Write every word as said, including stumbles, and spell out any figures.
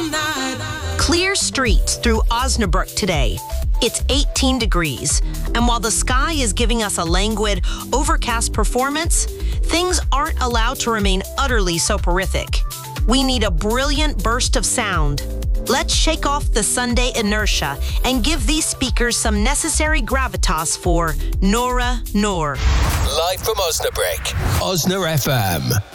Clear streets through Osnabrück today. It's eighteen degrees, and while the sky is giving us a languid, overcast performance, things aren't allowed to remain utterly soporific. We need a brilliant burst of sound. Let's shake off the Sunday inertia and give these speakers some necessary gravitas for Nora Nor. Live from Osnabrück, Osna F M.